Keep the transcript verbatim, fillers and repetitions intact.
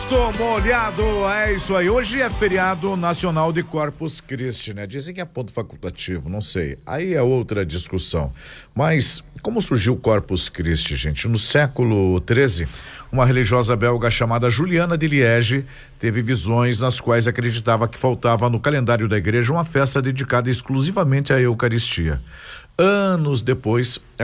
Texto molhado, é isso aí. Hoje é feriado nacional de Corpus Christi, né? Dizem que é ponto facultativo, não sei. Aí é outra discussão. Mas como surgiu o Corpus Christi, gente? No século treze, uma religiosa belga chamada Juliana de Liege teve visões nas quais acreditava que faltava no calendário da igreja uma festa dedicada exclusivamente à Eucaristia. Anos depois,